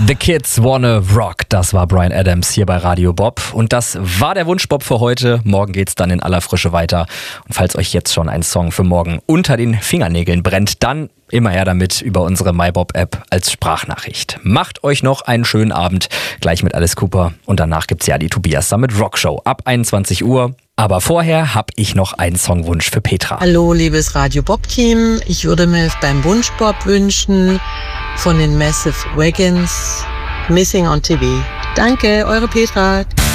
The Kids Wanna Rock, das war Bryan Adams hier bei Radio Bob. Und das war der Wunschbob für heute. Morgen geht's dann in aller Frische weiter. Und falls euch jetzt schon ein Song für morgen unter den Fingernägeln brennt, dann immer her damit über unsere MyBob-App als Sprachnachricht. Macht euch noch einen schönen Abend, gleich mit Alice Cooper. Und danach gibt's ja die Tobias Summit Rockshow ab 21 Uhr. Aber vorher habe ich noch einen Songwunsch für Petra. Hallo, liebes Radio Bob-Team. Ich würde mir beim Wunschbob wünschen von den Massive Wagons Missing on TV. Danke, eure Petra.